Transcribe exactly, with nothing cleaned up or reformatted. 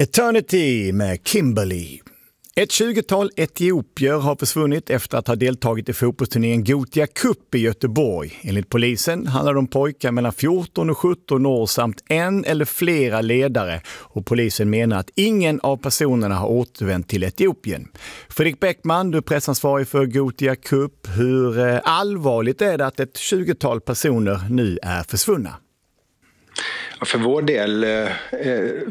Eternity med Kimberly. Ett tjugotal etiopier har försvunnit efter att ha deltagit i fotbollsturneringen Gothia Cup i Göteborg. Enligt polisen handlar det om pojkar mellan fjorton och sjutton år samt en eller flera ledare. Och polisen menar att ingen av personerna har återvänt till Etiopien. Fredrik Bäckman, du är pressansvarig för Gothia Cup. Hur allvarligt är det att ett tjugotal personer nu är försvunna? För vår del